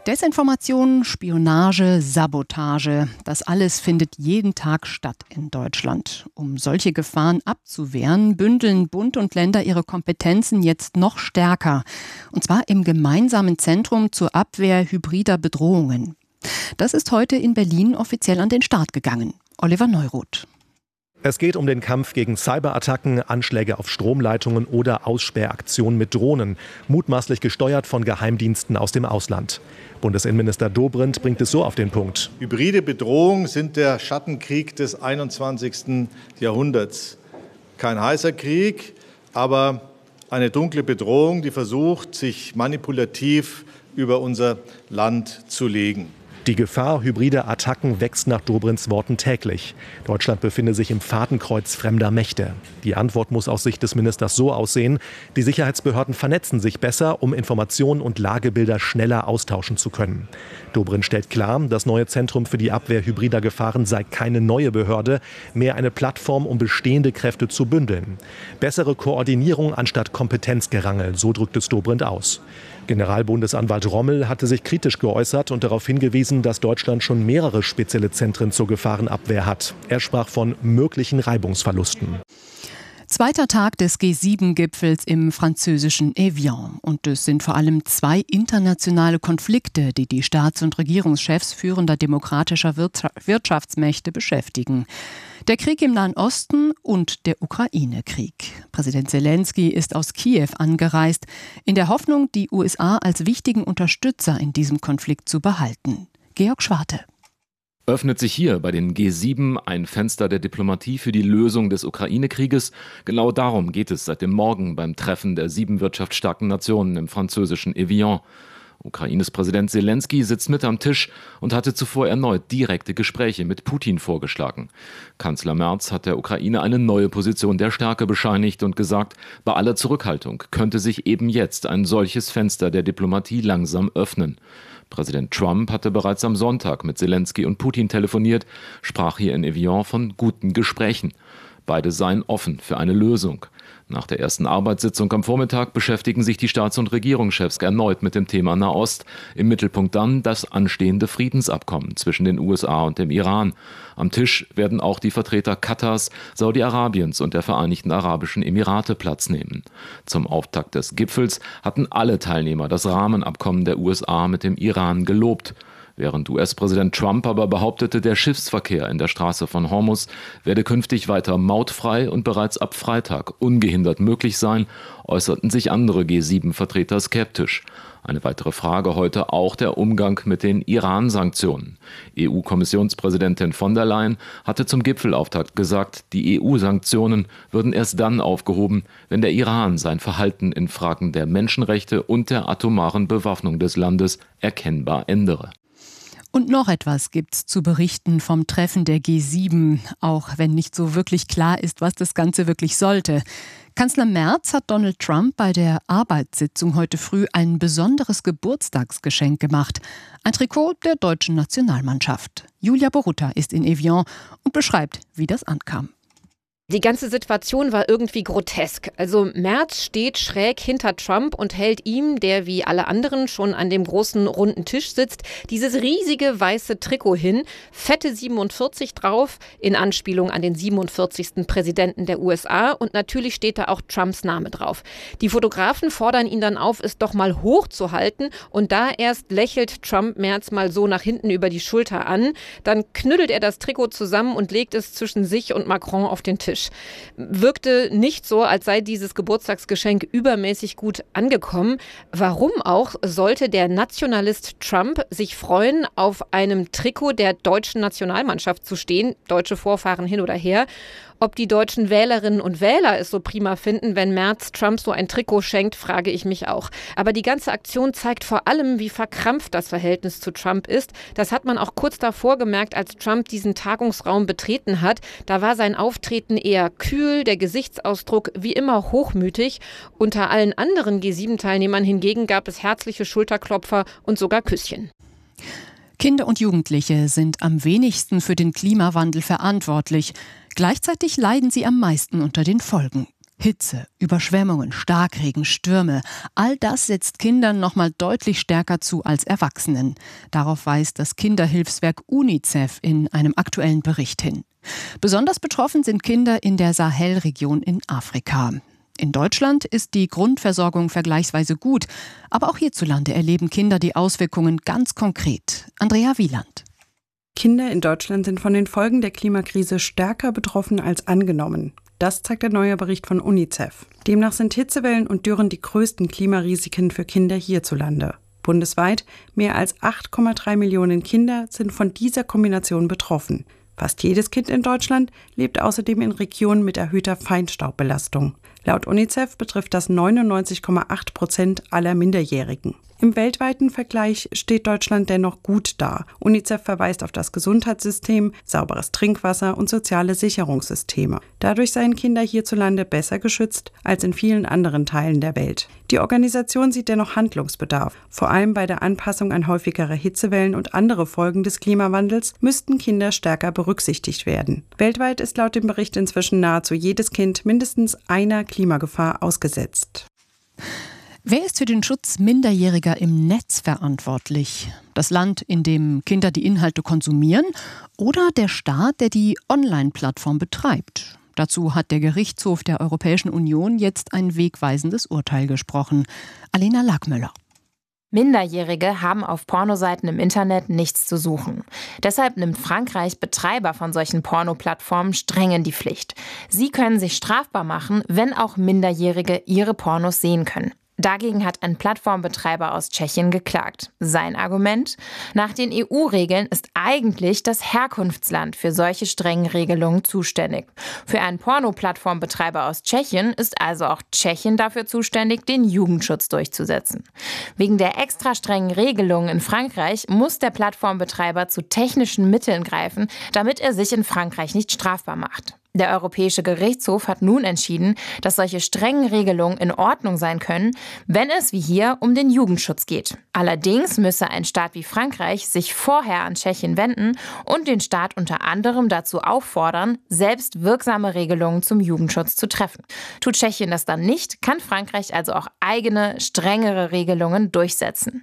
Desinformation, Spionage, Sabotage, das alles findet jeden Tag statt in Deutschland. Um solche Gefahren abzuwehren, bündeln Bund und Länder ihre Kompetenzen jetzt noch stärker. Und zwar im gemeinsamen Zentrum zur Abwehr hybrider Bedrohungen. Das ist heute in Berlin offiziell an den Start gegangen. Oliver Neuroth. Es geht um den Kampf gegen Cyberattacken, Anschläge auf Stromleitungen oder Aussperraktionen mit Drohnen, mutmaßlich gesteuert von Geheimdiensten aus dem Ausland. Bundesinnenminister Dobrindt bringt es so auf den Punkt. Hybride Bedrohungen sind der Schattenkrieg des 21. Jahrhunderts. Kein heißer Krieg, aber eine dunkle Bedrohung, die versucht, sich manipulativ über unser Land zu legen. Die Gefahr hybrider Attacken wächst nach Dobrindts Worten täglich. Deutschland befinde sich im Fadenkreuz fremder Mächte. Die Antwort muss aus Sicht des Ministers so aussehen: Die Sicherheitsbehörden vernetzen sich besser, um Informationen und Lagebilder schneller austauschen zu können. Dobrindt stellt klar, das neue Zentrum für die Abwehr hybrider Gefahren sei keine neue Behörde, mehr eine Plattform, um bestehende Kräfte zu bündeln. Bessere Koordinierung anstatt Kompetenzgerangel, so drückt es Dobrindt aus. Generalbundesanwalt Rommel hatte sich kritisch geäußert und darauf hingewiesen, dass Deutschland schon mehrere spezielle Zentren zur Gefahrenabwehr hat. Er sprach von möglichen Reibungsverlusten. Zweiter Tag des G7-Gipfels im französischen Evian. Und es sind vor allem zwei internationale Konflikte, die die Staats- und Regierungschefs führender demokratischer Wirtschaftsmächte beschäftigen. Der Krieg im Nahen Osten und der Ukraine-Krieg. Präsident Zelensky ist aus Kiew angereist, in der Hoffnung, die USA als wichtigen Unterstützer in diesem Konflikt zu behalten. Georg Schwarte. Öffnet sich hier bei den G7 ein Fenster der Diplomatie für die Lösung des Ukraine-Krieges? Genau darum geht es seit dem Morgen beim Treffen der 7 wirtschaftsstarken Nationen im französischen Evian. Ukraines Präsident Zelensky sitzt mit am Tisch und hatte zuvor erneut direkte Gespräche mit Putin vorgeschlagen. Kanzler Merz hat der Ukraine eine neue Position der Stärke bescheinigt und gesagt, bei aller Zurückhaltung könnte sich eben jetzt ein solches Fenster der Diplomatie langsam öffnen. Präsident Trump hatte bereits am Sonntag mit Zelensky und Putin telefoniert, sprach hier in Evian von guten Gesprächen. Beide seien offen für eine Lösung. Nach der ersten Arbeitssitzung am Vormittag beschäftigen sich die Staats- und Regierungschefs erneut mit dem Thema Nahost. Im Mittelpunkt dann das anstehende Friedensabkommen zwischen den USA und dem Iran. Am Tisch werden auch die Vertreter Katars, Saudi-Arabiens und der Vereinigten Arabischen Emirate Platz nehmen. Zum Auftakt des Gipfels hatten alle Teilnehmer das Rahmenabkommen der USA mit dem Iran gelobt. Während US-Präsident Trump aber behauptete, der Schiffsverkehr in der Straße von Hormuz werde künftig weiter mautfrei und bereits ab Freitag ungehindert möglich sein, äußerten sich andere G7-Vertreter skeptisch. Eine weitere Frage heute auch der Umgang mit den Iran-Sanktionen. EU-Kommissionspräsidentin von der Leyen hatte zum Gipfelauftakt gesagt, die EU-Sanktionen würden erst dann aufgehoben, wenn der Iran sein Verhalten in Fragen der Menschenrechte und der atomaren Bewaffnung des Landes erkennbar ändere. Und noch etwas gibt's zu berichten vom Treffen der G7, auch wenn nicht so wirklich klar ist, was das Ganze wirklich sollte. Kanzler Merz hat Donald Trump bei der Arbeitssitzung heute früh ein besonderes Geburtstagsgeschenk gemacht. Ein Trikot der deutschen Nationalmannschaft. Julia Borutta ist in Evian und beschreibt, wie das ankam. Die ganze Situation war irgendwie grotesk. Also Merz steht schräg hinter Trump und hält ihm, der wie alle anderen schon an dem großen runden Tisch sitzt, dieses riesige weiße Trikot hin, fette 47 drauf, in Anspielung an den 47. Präsidenten der USA, und natürlich steht da auch Trumps Name drauf. Die Fotografen fordern ihn dann auf, es doch mal hochzuhalten, und da erst lächelt Trump Merz mal so nach hinten über die Schulter an, dann knüttelt er das Trikot zusammen und legt es zwischen sich und Macron auf den Tisch. Wirkte nicht so, als sei dieses Geburtstagsgeschenk übermäßig gut angekommen. Warum auch sollte der Nationalist Trump sich freuen, auf einem Trikot der deutschen Nationalmannschaft zu stehen, deutsche Vorfahren hin oder her? Ob die deutschen Wählerinnen und Wähler es so prima finden, wenn Merz Trump so ein Trikot schenkt, frage ich mich auch. Aber die ganze Aktion zeigt vor allem, wie verkrampft das Verhältnis zu Trump ist. Das hat man auch kurz davor gemerkt, als Trump diesen Tagungsraum betreten hat. Da war sein Auftreten eher kühl, der Gesichtsausdruck wie immer hochmütig. Unter allen anderen G7-Teilnehmern hingegen gab es herzliche Schulterklopfer und sogar Küsschen. Kinder und Jugendliche sind am wenigsten für den Klimawandel verantwortlich. Gleichzeitig leiden sie am meisten unter den Folgen. Hitze, Überschwemmungen, Starkregen, Stürme, all das setzt Kindern noch mal deutlich stärker zu als Erwachsenen. Darauf weist das Kinderhilfswerk UNICEF in einem aktuellen Bericht hin. Besonders betroffen sind Kinder in der Sahelregion in Afrika. In Deutschland ist die Grundversorgung vergleichsweise gut, aber auch hierzulande erleben Kinder die Auswirkungen ganz konkret. Andrea Wieland. Kinder in Deutschland sind von den Folgen der Klimakrise stärker betroffen als angenommen. Das zeigt der neue Bericht von UNICEF. Demnach sind Hitzewellen und Dürren die größten Klimarisiken für Kinder hierzulande. Bundesweit mehr als 8,3 Millionen Kinder sind von dieser Kombination betroffen. Fast jedes Kind in Deutschland lebt außerdem in Regionen mit erhöhter Feinstaubbelastung. Laut UNICEF betrifft das 99,8% aller Minderjährigen. Im weltweiten Vergleich steht Deutschland dennoch gut da. UNICEF verweist auf das Gesundheitssystem, sauberes Trinkwasser und soziale Sicherungssysteme. Dadurch seien Kinder hierzulande besser geschützt als in vielen anderen Teilen der Welt. Die Organisation sieht dennoch Handlungsbedarf. Vor allem bei der Anpassung an häufigere Hitzewellen und andere Folgen des Klimawandels müssten Kinder stärker berücksichtigt werden. Weltweit ist laut dem Bericht inzwischen nahezu jedes Kind mindestens einer Klimagefahr ausgesetzt. Wer ist für den Schutz Minderjähriger im Netz verantwortlich? Das Land, in dem Kinder die Inhalte konsumieren, oder der Staat, der die Online-Plattform betreibt? Dazu hat der Gerichtshof der Europäischen Union jetzt ein wegweisendes Urteil gesprochen. Alena Lackmüller. Minderjährige haben auf Pornoseiten im Internet nichts zu suchen. Deshalb nimmt Frankreich Betreiber von solchen Pornoplattformen streng in die Pflicht. Sie können sich strafbar machen, wenn auch Minderjährige ihre Pornos sehen können. Dagegen hat ein Plattformbetreiber aus Tschechien geklagt. Sein Argument? Nach den EU-Regeln ist eigentlich das Herkunftsland für solche strengen Regelungen zuständig. Für einen Porno-Plattformbetreiber aus Tschechien ist also auch Tschechien dafür zuständig, den Jugendschutz durchzusetzen. Wegen der extra strengen Regelungen in Frankreich muss der Plattformbetreiber zu technischen Mitteln greifen, damit er sich in Frankreich nicht strafbar macht. Der Europäische Gerichtshof hat nun entschieden, dass solche strengen Regelungen in Ordnung sein können, wenn es wie hier um den Jugendschutz geht. Allerdings müsse ein Staat wie Frankreich sich vorher an Tschechien wenden und den Staat unter anderem dazu auffordern, selbst wirksame Regelungen zum Jugendschutz zu treffen. Tut Tschechien das dann nicht, kann Frankreich also auch eigene, strengere Regelungen durchsetzen.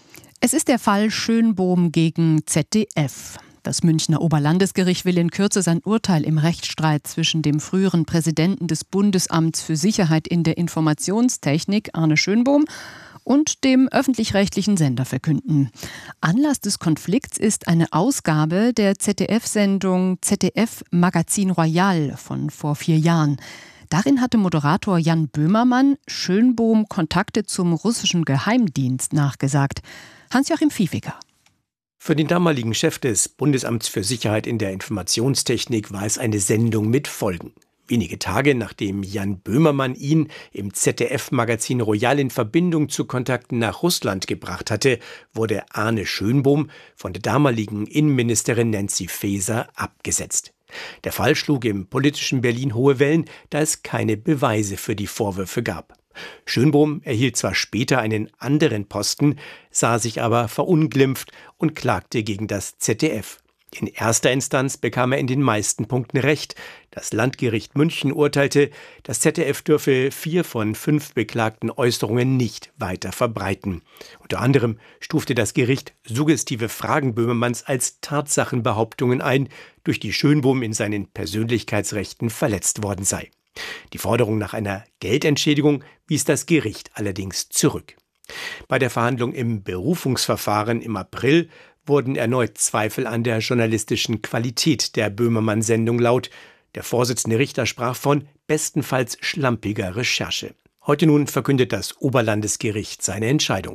Es ist der Fall Schönbohm gegen ZDF. Das Münchner Oberlandesgericht will in Kürze sein Urteil im Rechtsstreit zwischen dem früheren Präsidenten des Bundesamts für Sicherheit in der Informationstechnik, Arne Schönbohm, und dem öffentlich-rechtlichen Sender verkünden. Anlass des Konflikts ist eine Ausgabe der ZDF-Sendung ZDF Magazin Royal von vor 4 Jahren. Darin hatte Moderator Jan Böhmermann Schönbohm Kontakte zum russischen Geheimdienst nachgesagt. Hans-Joachim Viehweger. Für den damaligen Chef des Bundesamts für Sicherheit in der Informationstechnik war es eine Sendung mit Folgen. Wenige Tage nachdem Jan Böhmermann ihn im ZDF-Magazin Royal in Verbindung zu Kontakten nach Russland gebracht hatte, wurde Arne Schönbohm von der damaligen Innenministerin Nancy Faeser abgesetzt. Der Fall schlug im politischen Berlin hohe Wellen, da es keine Beweise für die Vorwürfe gab. Schönbohm erhielt zwar später einen anderen Posten, sah sich aber verunglimpft und klagte gegen das ZDF. In erster Instanz bekam er in den meisten Punkten Recht. Das Landgericht München urteilte, das ZDF dürfe 4 von 5 beklagten Äußerungen nicht weiter verbreiten. Unter anderem stufte das Gericht suggestive Fragen Böhmermanns als Tatsachenbehauptungen ein, durch die Schönbohm in seinen Persönlichkeitsrechten verletzt worden sei. Die Forderung nach einer Geldentschädigung wies das Gericht allerdings zurück. Bei der Verhandlung im Berufungsverfahren im April wurden erneut Zweifel an der journalistischen Qualität der Böhmermann-Sendung laut. Der Vorsitzende Richter sprach von bestenfalls schlampiger Recherche. Heute nun verkündet das Oberlandesgericht seine Entscheidung.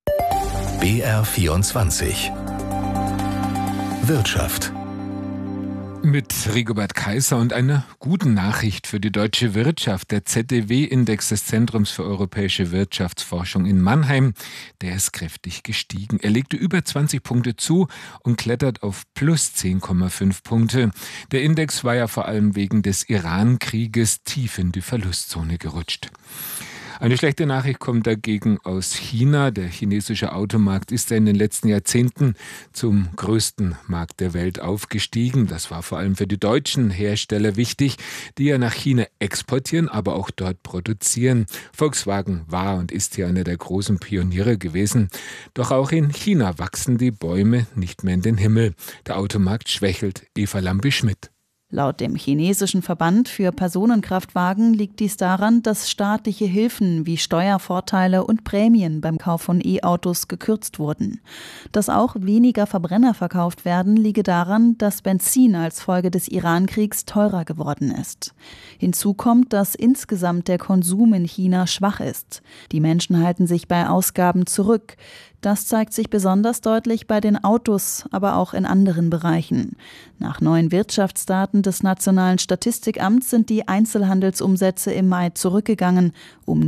BR24 Wirtschaft mit Rigobert Kaiser und einer guten Nachricht für die deutsche Wirtschaft. Der ZDW-Index des Zentrums für europäische Wirtschaftsforschung in Mannheim, der ist kräftig gestiegen. Er legte über 20 Punkte zu und klettert auf plus 10,5 Punkte. Der Index war ja vor allem wegen des Iran-Krieges tief in die Verlustzone gerutscht. Eine schlechte Nachricht kommt dagegen aus China. Der chinesische Automarkt ist ja in den letzten Jahrzehnten zum größten Markt der Welt aufgestiegen. Das war vor allem für die deutschen Hersteller wichtig, die ja nach China exportieren, aber auch dort produzieren. Volkswagen war und ist hier einer der großen Pioniere gewesen. Doch auch in China wachsen die Bäume nicht mehr in den Himmel. Der Automarkt schwächelt. Eva Lambi-Schmidt. Laut dem chinesischen Verband für Personenkraftwagen liegt dies daran, dass staatliche Hilfen wie Steuervorteile und Prämien beim Kauf von E-Autos gekürzt wurden. Dass auch weniger Verbrenner verkauft werden, liege daran, dass Benzin als Folge des Iran-Kriegs teurer geworden ist. Hinzu kommt, dass insgesamt der Konsum in China schwach ist. Die Menschen halten sich bei Ausgaben zurück. Das zeigt sich besonders deutlich bei den Autos, aber auch in anderen Bereichen. Nach neuen Wirtschaftsdaten des Nationalen Statistikamts sind die Einzelhandelsumsätze im Mai zurückgegangen, um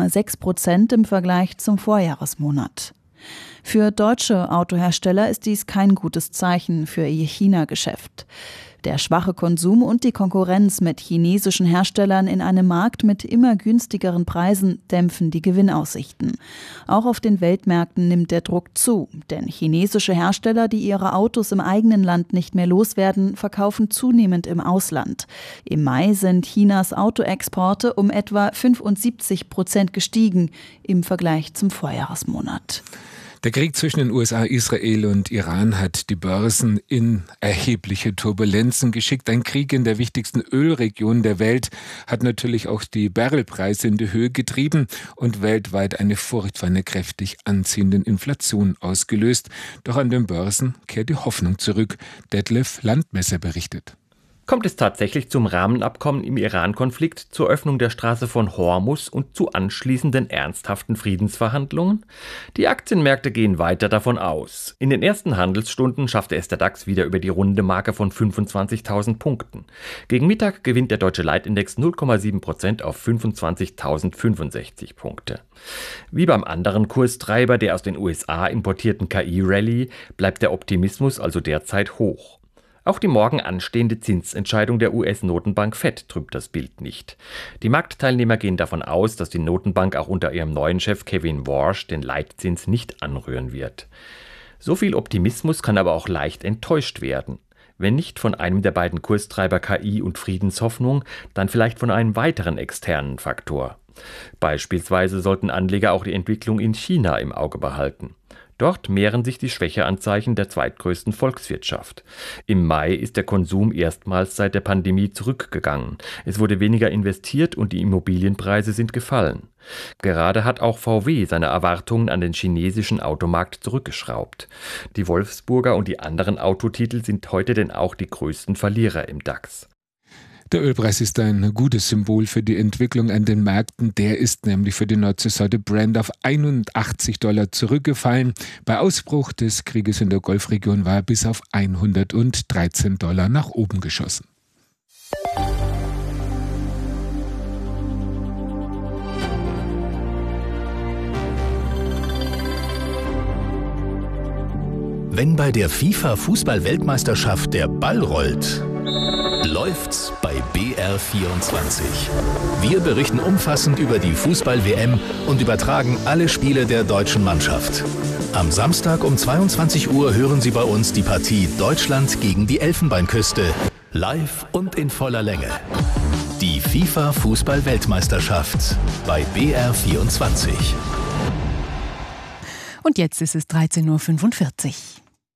0,6% im Vergleich zum Vorjahresmonat. Für deutsche Autohersteller ist dies kein gutes Zeichen für ihr China-Geschäft. Der schwache Konsum und die Konkurrenz mit chinesischen Herstellern in einem Markt mit immer günstigeren Preisen dämpfen die Gewinnaussichten. Auch auf den Weltmärkten nimmt der Druck zu, denn chinesische Hersteller, die ihre Autos im eigenen Land nicht mehr loswerden, verkaufen zunehmend im Ausland. Im Mai sind Chinas Autoexporte um etwa 75% gestiegen im Vergleich zum Vorjahresmonat. Der Krieg zwischen den USA, Israel und Iran hat die Börsen in erhebliche Turbulenzen geschickt. Ein Krieg in der wichtigsten Ölregion der Welt hat natürlich auch die Barrelpreise in die Höhe getrieben und weltweit eine Furcht vor einer kräftig anziehenden Inflation ausgelöst. Doch an den Börsen kehrt die Hoffnung zurück. Detlef Landmesser berichtet. Kommt es tatsächlich zum Rahmenabkommen im Iran-Konflikt, zur Öffnung der Straße von Hormuz und zu anschließenden ernsthaften Friedensverhandlungen? Die Aktienmärkte gehen weiter davon aus. In den ersten Handelsstunden schaffte es der DAX wieder über die runde Marke von 25.000 Punkten. Gegen Mittag gewinnt der deutsche Leitindex 0,7% auf 25.065 Punkte. Wie beim anderen Kurstreiber der aus den USA importierten KI-Rallye bleibt der Optimismus also derzeit hoch. Auch die morgen anstehende Zinsentscheidung der US-Notenbank Fed trübt das Bild nicht. Die Marktteilnehmer gehen davon aus, dass die Notenbank auch unter ihrem neuen Chef Kevin Warsh den Leitzins nicht anrühren wird. So viel Optimismus kann aber auch leicht enttäuscht werden. Wenn nicht von einem der beiden Kurstreiber KI und Friedenshoffnung, dann vielleicht von einem weiteren externen Faktor. Beispielsweise sollten Anleger auch die Entwicklung in China im Auge behalten. Dort mehren sich die Schwächeanzeichen der zweitgrößten Volkswirtschaft. Im Mai ist der Konsum erstmals seit der Pandemie zurückgegangen. Es wurde weniger investiert und die Immobilienpreise sind gefallen. Gerade hat auch VW seine Erwartungen an den chinesischen Automarkt zurückgeschraubt. Die Wolfsburger und die anderen Autotitel sind heute denn auch die größten Verlierer im DAX. Der Ölpreis ist ein gutes Symbol für die Entwicklung an den Märkten. Der ist nämlich für die Nordseesorte Brent auf $81 zurückgefallen. Bei Ausbruch des Krieges in der Golfregion war er bis auf $113 nach oben geschossen. Wenn bei der FIFA-Fußball-Weltmeisterschaft der Ball rollt, läuft's bei BR24. Wir berichten umfassend über die Fußball-WM und übertragen alle Spiele der deutschen Mannschaft. Am Samstag um 22 Uhr hören Sie bei uns die Partie Deutschland gegen die Elfenbeinküste. Live und in voller Länge. Die FIFA-Fußball-Weltmeisterschaft bei BR24. Und jetzt ist es 13.45 Uhr.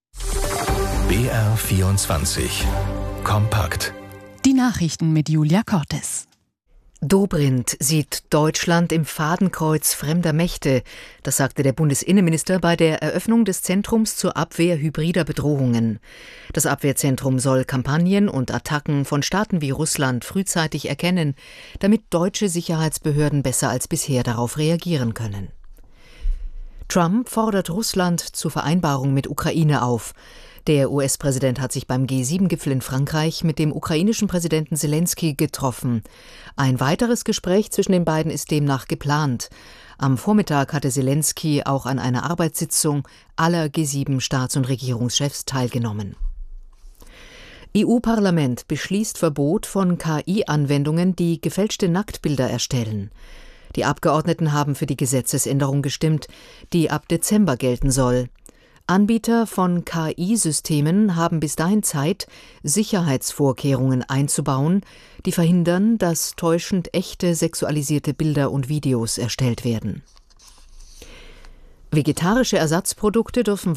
BR24. Kompakt. Die Nachrichten mit Julia Cortes. Dobrindt sieht Deutschland im Fadenkreuz fremder Mächte. Das sagte der Bundesinnenminister bei der Eröffnung des Zentrums zur Abwehr hybrider Bedrohungen. Das Abwehrzentrum soll Kampagnen und Attacken von Staaten wie Russland frühzeitig erkennen, damit deutsche Sicherheitsbehörden besser als bisher darauf reagieren können. Trump fordert Russland zur Vereinbarung mit Ukraine auf. Der US-Präsident hat sich beim G7-Gipfel in Frankreich mit dem ukrainischen Präsidenten Selensky getroffen. Ein weiteres Gespräch zwischen den beiden ist demnach geplant. Am Vormittag hatte Selensky auch an einer Arbeitssitzung aller G7-Staats- und Regierungschefs teilgenommen. EU-Parlament beschließt Verbot von KI-Anwendungen, die gefälschte Nacktbilder erstellen. Die Abgeordneten haben für die Gesetzesänderung gestimmt, die ab Dezember gelten soll. Anbieter von KI-Systemen haben bis dahin Zeit, Sicherheitsvorkehrungen einzubauen, die verhindern, dass täuschend echte sexualisierte Bilder und Videos erstellt werden. Vegetarische Ersatzprodukte dürfen